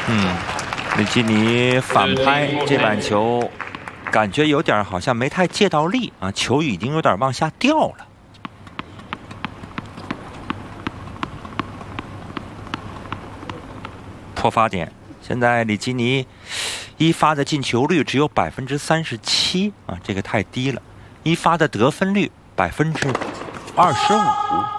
里基尼反拍这板球，感觉有点好像没太借到力啊，球已经有点往下掉了。破发点，现在里基尼一发的进球率只有37%啊，这个太低了。一发的得分率25%。